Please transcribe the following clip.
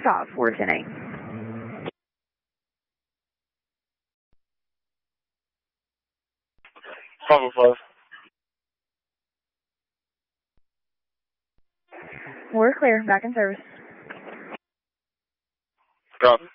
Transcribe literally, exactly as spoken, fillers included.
liftoff for tonight. five oh five. We're clear. Back in service. Copy.